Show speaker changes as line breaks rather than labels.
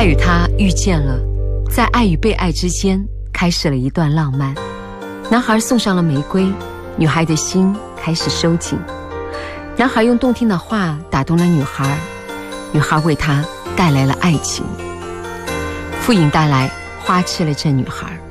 他与她遇见了，在爱与被爱之间开始了一段浪漫。男孩送上了玫瑰，女孩的心开始收紧。男孩用动听的话打动了女孩，女孩为他带来了爱情。傅颖带来花痴了这女孩。